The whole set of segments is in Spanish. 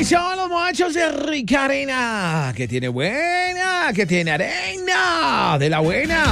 son los muchachos de Ricarena, que tiene buena, que tiene arena, de la buena.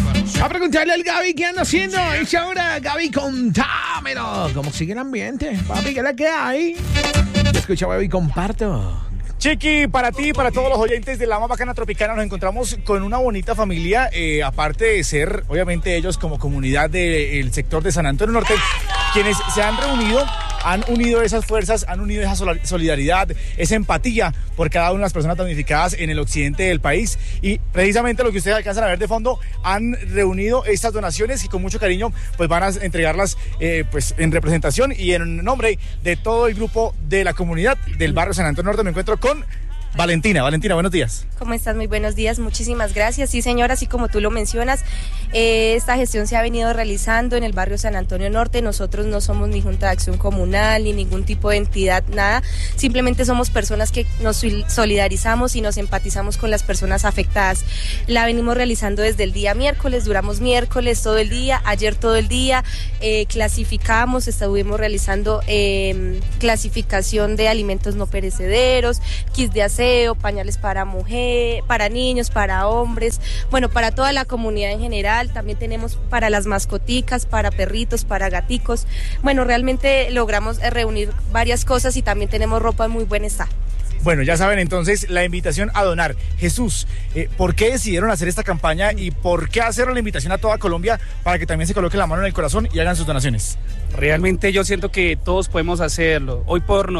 A preguntarle al Gaby qué anda haciendo. Es ahora, Gaby, contámelo. ¿Cómo sigue el ambiente? Papi, ¿qué es la que hay? Escucha, Gaby, comparto. Chiqui, para ti y para todos los oyentes de La Más Bacana Tropicana, nos encontramos con una bonita familia, aparte de ser, obviamente, ellos como comunidad del sector de San Antonio Norte, quienes se han reunido, han unido esas fuerzas, han unido esa solidaridad, esa empatía por cada una de las personas damnificadas en el occidente del país, y precisamente lo que ustedes alcanzan a ver de fondo, han reunido estas donaciones y con mucho cariño pues van a entregarlas pues en representación y en nombre de todo el grupo de la comunidad del barrio San Antonio Norte. Me encuentro con Valentina. Valentina, buenos días. ¿Cómo estás? Muy buenos días, muchísimas gracias. Sí, señora, así como tú lo mencionas, esta gestión se ha venido realizando en el barrio San Antonio Norte. Nosotros no somos ni Junta de Acción Comunal, ni ningún tipo de entidad, nada. Simplemente somos personas que nos solidarizamos y nos empatizamos con las personas afectadas. La venimos realizando desde el día miércoles, duramos miércoles todo el día, ayer todo el día, clasificamos, estuvimos realizando clasificación de alimentos no perecederos, kits de aseo, pañales para mujer, para niños, para hombres, bueno, para toda la comunidad en general. También tenemos para las mascoticas, para perritos, para gaticos. Bueno, realmente logramos reunir varias cosas y también tenemos ropa en muy buen estado. Bueno, ya saben entonces la invitación a donar. Jesús, ¿por qué decidieron hacer esta campaña y por qué hacer la invitación a toda Colombia para que también se coloque la mano en el corazón y hagan sus donaciones? Realmente yo siento que todos podemos hacerlo. Hoy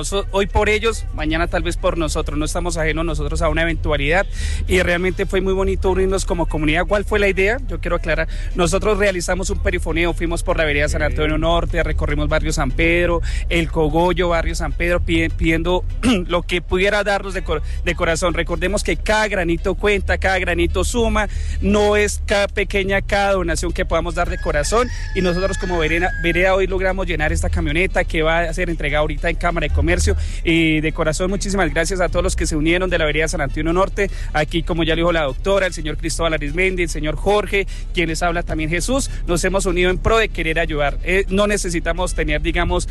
por ellos, mañana tal vez por nosotros. No estamos ajenos nosotros a una eventualidad y realmente fue muy bonito unirnos como comunidad. ¿Cuál fue la idea? Yo quiero aclarar. Nosotros realizamos un perifoneo, fuimos por la vereda San Antonio Norte, recorrimos barrio San Pedro, el Cogollo, barrio San Pedro, pidiendo lo que pudiera darnos de corazón. Recordemos que cada granito cuenta, cada granito suma, no es cada pequeña, cada donación que podamos dar de corazón, y nosotros como vereda hoy logramos llenar esta camioneta que va a ser entregada ahorita en Cámara de Comercio, y de corazón muchísimas gracias a todos los que se unieron de la vereda San Antonio Norte, aquí como ya lo dijo la doctora, el señor Cristóbal Arismendi, el señor Jorge, quien les habla también Jesús. Nos hemos unido en pro de querer ayudar. No necesitamos tener, digamos,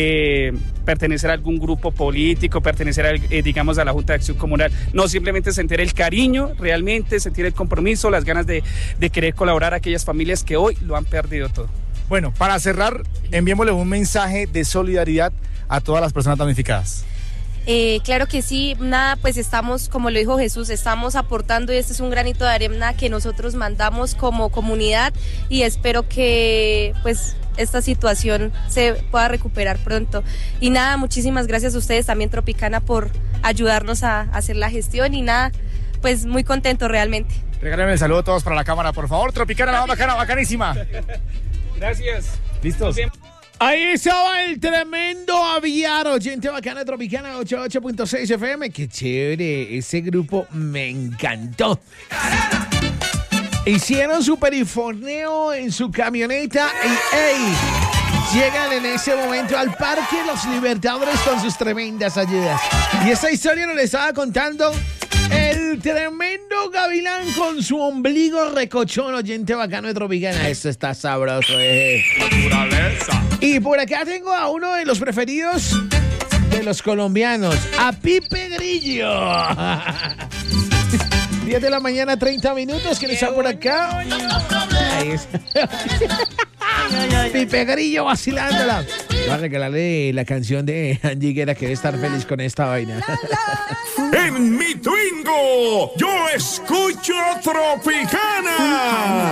pertenecer a algún grupo político, pertenecer a, digamos, a la Junta de Acción Comunal. No, simplemente sentir el cariño, realmente sentir el compromiso, las ganas de querer colaborar a aquellas familias que hoy lo han perdido todo. Bueno, para cerrar, enviémosle un mensaje de solidaridad a todas las personas damnificadas. Claro que sí, nada, pues estamos, como lo dijo Jesús, estamos aportando, y este es un granito de arena que nosotros mandamos como comunidad, y espero que pues esta situación se pueda recuperar pronto. Y nada, muchísimas gracias a ustedes también, Tropicana, por ayudarnos a hacer la gestión, y nada, pues muy contento realmente. Regálenme el saludo a todos para la cámara, por favor. Tropicana, la más bacana, bacanísima. Gracias. ¿Listos? Ahí estaba el tremendo Aviar, oyente bacana Tropicana 88.6 FM. Qué chévere, ese grupo me encantó. Hicieron su perifoneo en su camioneta y llegan en ese momento al Parque Los Libertadores con sus tremendas ayudas. Y esta historia nos la estaba contando el tremendo Gavilán con su ombligo recochón, oyente bacano de Tropicana. Esto está sabroso, Naturaleza. Y por acá tengo a uno de los preferidos de los colombianos, a Pipe Grillo. 10 de la mañana, 30 minutos. ¿Quién está por acá? Ahí está. Pipe Grillo vacilándola. Voy a regalarle la canción de Angie Guerra, que debe estar feliz con esta vaina. En mi Twingo, yo escucho Tropicana.